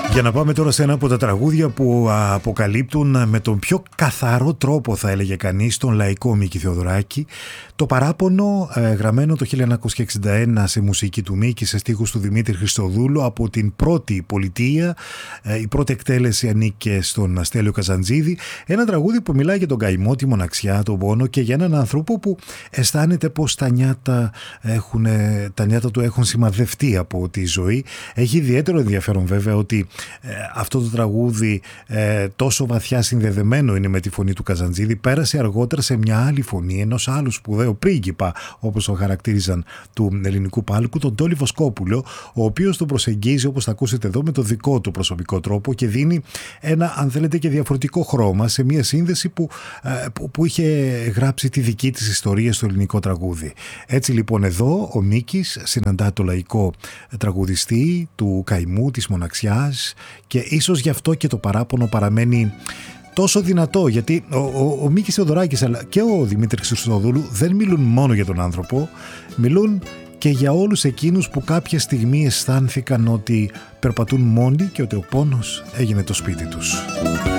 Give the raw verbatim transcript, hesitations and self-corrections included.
Για να πάμε τώρα σε ένα από τα τραγούδια που αποκαλύπτουν με τον πιο καθαρό τρόπο, θα έλεγε κανείς, τον λαϊκό Μίκη Θεοδωράκη. Το παράπονο, ε, γραμμένο το χίλια εννιακόσια εξήντα ένα σε μουσική του Μίκη, σε στίχους του Δημήτρη Χριστοδούλου, από την πρώτη πολιτεία. Ε, η πρώτη εκτέλεση ανήκε στον Στέλιο Καζαντζίδη. Ένα τραγούδι που μιλάει για τον καημό, τη μοναξιά, τον πόνο και για έναν άνθρωπο που αισθάνεται πως τα νιάτα, έχουν, τα νιάτα του έχουν σημαδευτεί από τη ζωή. Έχει ιδιαίτερο ενδιαφέρον βέβαια ότι ε, αυτό το τραγούδι ε, τόσο βαθιά συνδεδεμένο είναι με τη φωνή του Καζαντζίδη. Πέρασε αργότερα σε μια άλλη φωνή ενός άλλου σπουδαίου πρίγκιπα, όπως το χαρακτήριζαν, του ελληνικού πάλκου, τον Τόλι Βοσκόπουλο, ο οποίος τον προσεγγίζει, όπως θα ακούσετε εδώ, με το δικό του προσωπικό τρόπο και δίνει ένα, αν θέλετε, και διαφορετικό χρώμα σε μια σύνδεση που, που, που είχε γράψει τη δική της ιστορία στο ελληνικό τραγούδι. Έτσι λοιπόν εδώ ο Μίκης συναντά το λαϊκό τραγουδιστή του καημού, της μοναξιάς, και ίσως γι' αυτό και το παράπονο παραμένει τόσο δυνατό, γιατί ο, ο, ο Μίκης Θεοδωράκης αλλά και ο Δημήτρης Χριστοδούλου δεν μιλούν μόνο για τον άνθρωπο, μιλούν και για όλους εκείνους που κάποια στιγμή αισθάνθηκαν ότι περπατούν μόνοι και ότι ο πόνος έγινε το σπίτι τους.